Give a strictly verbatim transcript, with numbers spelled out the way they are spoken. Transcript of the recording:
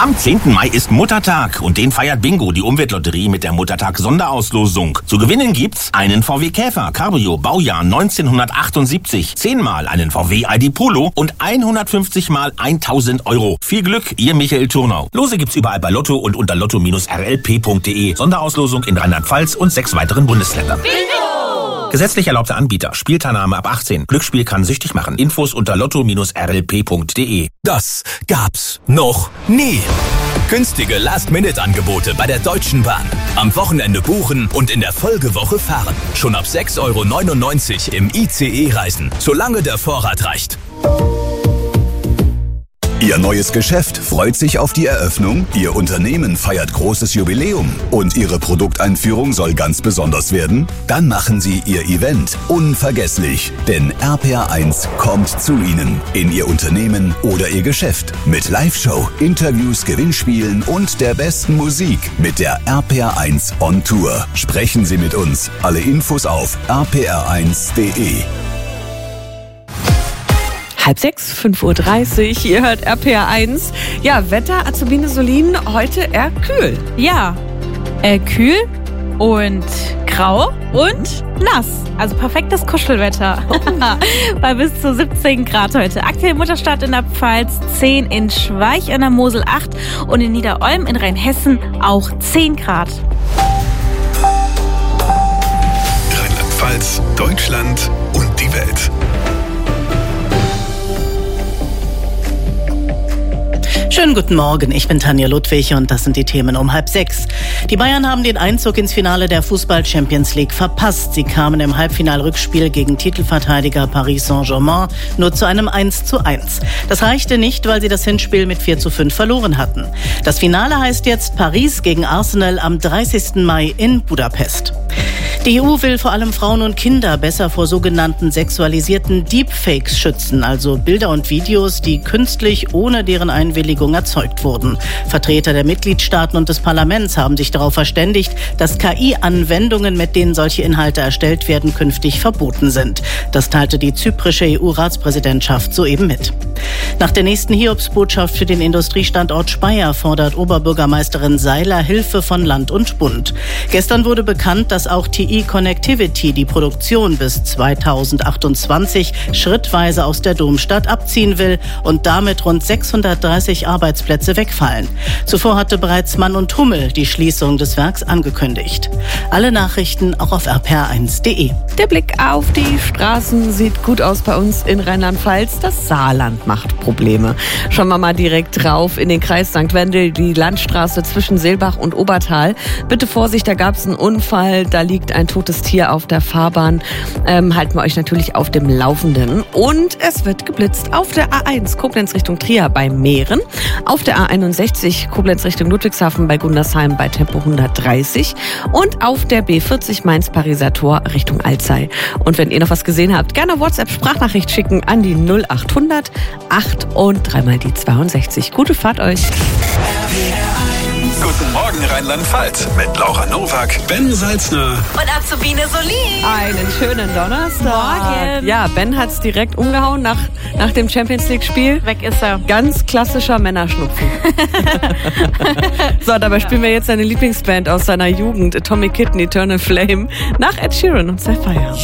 Am zehnten Mai ist Muttertag und den feiert Bingo, die Umweltlotterie, mit der Muttertag-Sonderauslosung. Zu gewinnen gibt's einen V W Käfer Cabrio Baujahr neunzehnhundertachtundsiebzig, zehnmal einen V W I D Polo und hundertfünfzig mal tausend Euro. Viel Glück, Ihr Michael Turnau. Lose gibt's überall bei Lotto und unter lotto Bindestrich r l p punkt d e. Sonderauslosung in Rheinland-Pfalz und sechs weiteren Bundesländern. Bingo! Gesetzlich erlaubter Anbieter. Spielteilnahme ab achtzehn. Glücksspiel kann süchtig machen. Infos unter lotto Bindestrich r l p punkt d e. Das gab's noch nie. Günstige Last-Minute-Angebote bei der Deutschen Bahn. Am Wochenende buchen und in der Folgewoche fahren. Schon ab sechs Euro neunundneunzig im I C E reisen, solange der Vorrat reicht. Ihr neues Geschäft freut sich auf die Eröffnung, Ihr Unternehmen feiert großes Jubiläum und Ihre Produkteinführung soll ganz besonders werden? Dann machen Sie Ihr Event unvergesslich, denn R P R eins kommt zu Ihnen, in Ihr Unternehmen oder Ihr Geschäft. Mit Live-Show, Interviews, Gewinnspielen und der besten Musik mit der R P R eins on Tour. Sprechen Sie mit uns. Alle Infos auf r p r eins punkt d e. Halb sechs, fünf Uhr dreißig, ihr hört R P R eins. Ja, Wetter, Azubine Solin, heute eher kühl. Ja, äh, kühl und grau und nass. Also perfektes Kuschelwetter. Bei bis zu siebzehn Grad heute. Aktuell Mutterstadt in der Pfalz zehn, in Schweich an der Mosel acht und in Niederolm in Rheinhessen auch zehn Grad. Rheinland-Pfalz, Deutschland und die Welt. Schönen guten Morgen, ich bin Tanja Ludwig und das sind die Themen um halb sechs. Die Bayern haben den Einzug ins Finale der Fußball-Champions League verpasst. Sie kamen im Halbfinalrückspiel gegen Titelverteidiger Paris Saint-Germain nur zu einem eins zu eins. Das reichte nicht, weil sie das Hinspiel mit vier zu fünf verloren hatten. Das Finale heißt jetzt Paris gegen Arsenal am dreißigsten Mai in Budapest. Die E U will vor allem Frauen und Kinder besser vor sogenannten sexualisierten Deepfakes schützen, also Bilder und Videos, die künstlich ohne deren Einwilligung erzeugt wurden. Vertreter der Mitgliedstaaten und des Parlaments haben sich darauf verständigt, dass K I-Anwendungen, mit denen solche Inhalte erstellt werden, künftig verboten sind. Das teilte die zyprische E U-Ratspräsidentschaft soeben mit. Nach der nächsten Hiobsbotschaft für den Industriestandort Speyer fordert Oberbürgermeisterin Seiler Hilfe von Land und Bund. Gestern wurde bekannt, dass auch T I Connectivity die Produktion bis zweitausendachtundzwanzig schrittweise aus der Domstadt abziehen will und damit rund sechshundertdreißig Arbeitsplätze wegfallen. Zuvor hatte bereits Mann und Hummel die Schließung des Werks angekündigt. Alle Nachrichten auch auf r p r eins punkt d e. Der Blick auf die Straßen sieht gut aus bei uns in Rheinland-Pfalz. Das Saarland macht Probleme. Schauen wir mal direkt drauf in den Kreis Sankt Wendel, die Landstraße zwischen Seelbach und Obertal. Bitte Vorsicht, da gab es einen Unfall, da liegt ein totes Tier auf der Fahrbahn. Ähm, halten wir euch natürlich auf dem Laufenden. Und es wird geblitzt auf der A eins Koblenz Richtung Trier bei Mähren, auf der A einundsechzig Koblenz Richtung Ludwigshafen bei Gundersheim bei Tempo hundertdreißig und auf der B vierzig Mainz-Pariser Tor Richtung Alzey. Und wenn ihr noch was gesehen habt, gerne WhatsApp-Sprachnachricht schicken an die null achthundert acht und dreimal die zweiundsechzig. Gute Fahrt euch. Guten Morgen Rheinland-Pfalz mit Laura Nowak, Ben Salzner Und Azubine Solin. Einen schönen Donnerstag. Morgen. Ja, Ben hat's direkt umgehauen nach, nach dem Champions-League-Spiel. Weg ist er. Ganz klassischer Männerschnupfen. So, dabei spielen wir jetzt seine Lieblingsband aus seiner Jugend, Atomic Kitten, Eternal Flame, nach Ed Sheeran und Sapphire.